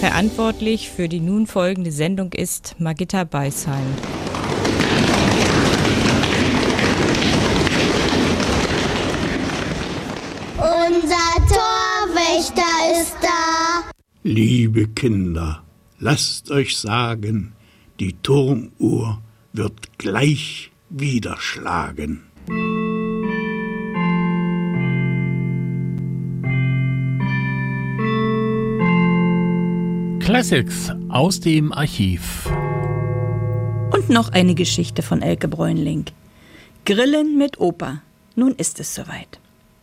Verantwortlich für die nun folgende Sendung ist Margitta Beisheim. Unser Torwächter ist da. Liebe Kinder, lasst euch sagen, die Turmuhr wird gleich wieder schlagen. Classics aus dem Archiv. Und noch eine Geschichte von Elke Bräunling. Grillen mit Opa. Nun ist es soweit.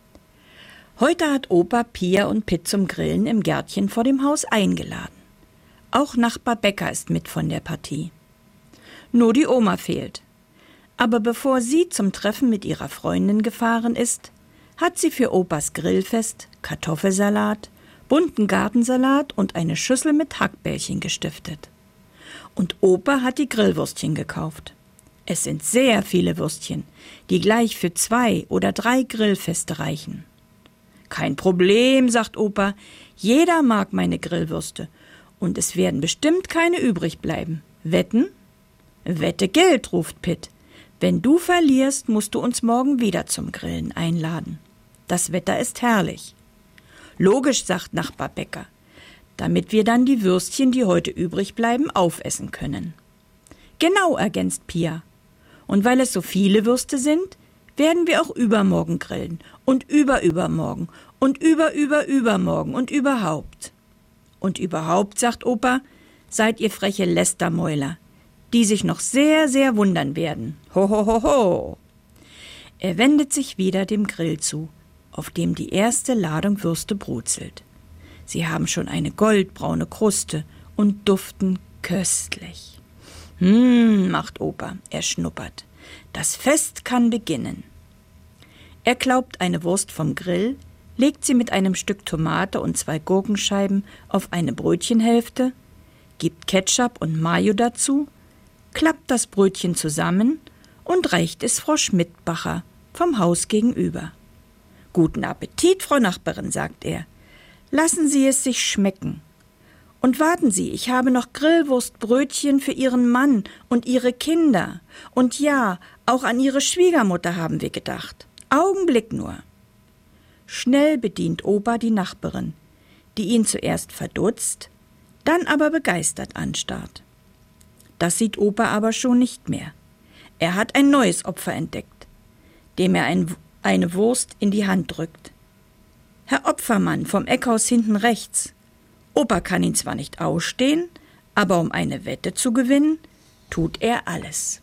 Heute hat Opa Pia und Pitt zum Grillen im Gärtchen vor dem Haus eingeladen. Auch Nachbar Becker ist mit von der Partie. Nur die Oma fehlt. Aber bevor sie zum Treffen mit ihrer Freundin gefahren ist, hat sie für Opas Grillfest Kartoffelsalat, bunten Gartensalat und eine Schüssel mit Hackbällchen gestiftet. Und Opa hat die Grillwürstchen gekauft. Es sind sehr viele Würstchen, die gleich für 2 oder 3 Grillfeste reichen. Kein Problem, sagt Opa, jeder mag meine Grillwürste und es werden bestimmt keine übrig bleiben. Wetten? Wette gilt, ruft Pitt. Wenn du verlierst, musst du uns morgen wieder zum Grillen einladen. Das Wetter ist herrlich. Logisch, sagt Nachbar Becker, damit wir dann die Würstchen, die heute übrig bleiben, aufessen können. Genau, ergänzt Pia. Und weil es so viele Würste sind, werden wir auch übermorgen grillen und übermorgen und übermorgen und überhaupt. Und überhaupt, sagt Opa, seid ihr freche Lästermäuler, die sich noch sehr, sehr wundern werden. Ho, ho, ho, ho. Er wendet sich wieder dem Grill zu, auf dem die erste Ladung Würste brutzelt. Sie haben schon eine goldbraune Kruste und duften köstlich. Macht Opa, er schnuppert. Das Fest kann beginnen. Er klaubt eine Wurst vom Grill, legt sie mit einem Stück Tomate und 2 Gurkenscheiben auf eine Brötchenhälfte, gibt Ketchup und Mayo dazu, klappt das Brötchen zusammen und reicht es Frau Schmidtbacher vom Haus gegenüber. »Guten Appetit, Frau Nachbarin«, sagt er. »Lassen Sie es sich schmecken. Und warten Sie, ich habe noch Grillwurstbrötchen für Ihren Mann und Ihre Kinder. Und ja, auch an Ihre Schwiegermutter haben wir gedacht. Augenblick nur.« Schnell bedient Opa die Nachbarin, die ihn zuerst verdutzt, dann aber begeistert anstarrt. Das sieht Opa aber schon nicht mehr. Er hat ein neues Opfer entdeckt, dem er eine Wurst in die Hand drückt. »Herr Opfermann vom Eckhaus hinten rechts. Opa kann ihn zwar nicht ausstehen, aber um eine Wette zu gewinnen, tut er alles.«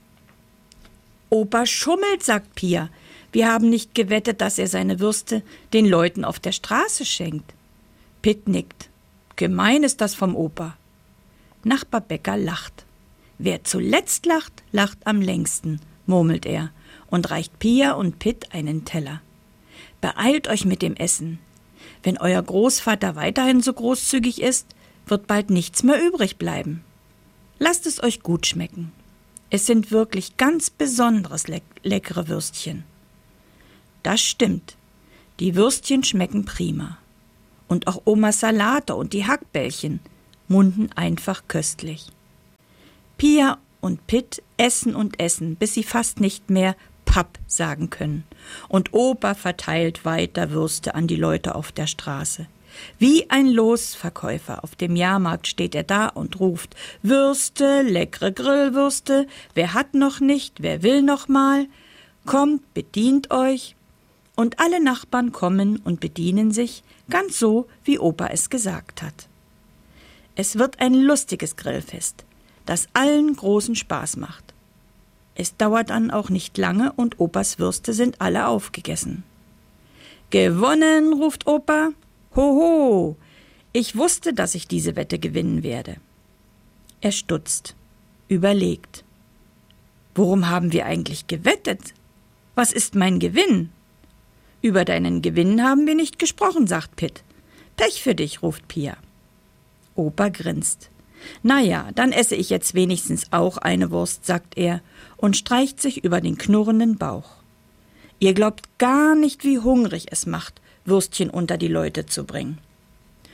»Opa schummelt«, sagt Pia. »Wir haben nicht gewettet, dass er seine Würste den Leuten auf der Straße schenkt.« Pitt nickt. »Gemein ist das vom Opa.« Nachbar Becker lacht. »Wer zuletzt lacht, lacht am längsten«, murmelt er und reicht Pia und Pitt einen Teller. »Beeilt euch mit dem Essen. Wenn euer Großvater weiterhin so großzügig ist, wird bald nichts mehr übrig bleiben. Lasst es euch gut schmecken. Es sind wirklich ganz besonderes leckere Würstchen.« Das stimmt. Die Würstchen schmecken prima. Und auch Omas Salate und die Hackbällchen munden einfach köstlich. Pia und Pitt essen und essen, bis sie fast nicht mehr Papp sagen können. Und Opa verteilt weiter Würste an die Leute auf der Straße. Wie ein Losverkäufer auf dem Jahrmarkt steht er da und ruft: »Würste, leckere Grillwürste, wer hat noch nicht, wer will noch mal? Kommt, bedient euch.« Und alle Nachbarn kommen und bedienen sich, ganz so, wie Opa es gesagt hat. Es wird ein lustiges Grillfest, das allen großen Spaß macht. Es dauert dann auch nicht lange und Opas Würste sind alle aufgegessen. »Gewonnen«, ruft Opa. »Hoho, ich wusste, dass ich diese Wette gewinnen werde.« Er stutzt, überlegt. »Worum haben wir eigentlich gewettet? Was ist mein Gewinn?« »Über deinen Gewinn haben wir nicht gesprochen«, sagt Pitt. »Pech für dich«, ruft Pia. Opa grinst. »Na ja, dann esse ich jetzt wenigstens auch eine Wurst«, sagt er und streicht sich über den knurrenden Bauch. Ihr glaubt gar nicht, wie hungrig es macht, Würstchen unter die Leute zu bringen.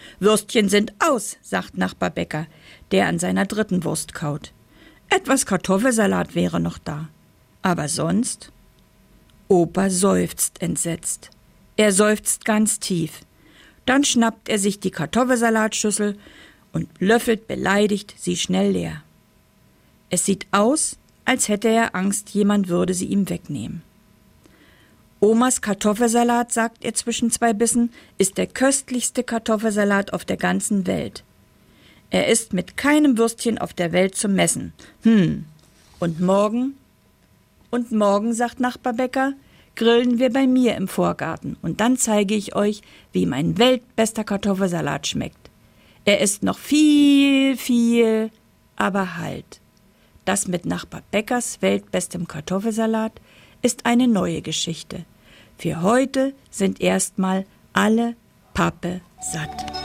Würstchen sind aus, sagt Nachbar Bäcker, der an seiner 3. Wurst kaut. Etwas Kartoffelsalat wäre noch da. Aber sonst? Opa seufzt entsetzt. Er seufzt ganz tief. Dann schnappt er sich die Kartoffelsalatschüssel und löffelt beleidigt sie schnell leer. Es sieht aus, als hätte er Angst, jemand würde sie ihm wegnehmen. Omas Kartoffelsalat, sagt er zwischen 2 Bissen, ist der köstlichste Kartoffelsalat auf der ganzen Welt. Er ist mit keinem Würstchen auf der Welt zu messen. Und morgen? Und morgen, sagt Nachbar Bäcker, grillen wir bei mir im Vorgarten und dann zeige ich euch, wie mein weltbester Kartoffelsalat schmeckt. Er ist noch viel, aber halt. Das mit Nachbar Bäckers weltbestem Kartoffelsalat ist eine neue Geschichte. Für heute sind erstmal alle Pappe satt.